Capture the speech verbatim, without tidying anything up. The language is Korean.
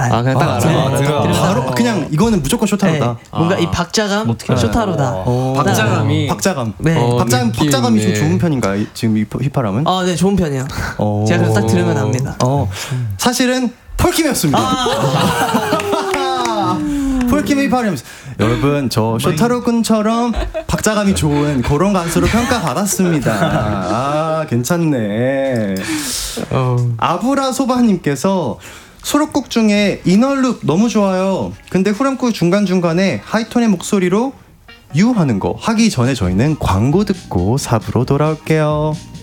아 그냥 딱 알아. 아, 들어. 바로 그냥 이거는 무조건 쇼타로다. 네, 뭔가 아. 이 박자감 쇼타로다. 어, 박자감이 박자감. 네. 어, 박자 느낌 박자감이 좀 있네. 좋은 편인가 요 지금 이 휘파람은? 아, 네, 좋은 편이에요. 어. 제가 그래서 딱 들으면 압니다. 어, 사실은 폴킴이었습니다. 폴킴의 휘파람이었어요. 여러분, 저 쇼타로 군처럼 박자감이 좋은 그런 가수로 평가받았습니다. 아, 괜찮네. 어. 아브라 소바님께서 수록곡 중에 이너룩 너무 좋아요. 근데 후렴구 중간중간에 하이톤의 목소리로 유 하는 거 하기 전에 저희는 광고 듣고 사 부로 돌아올게요.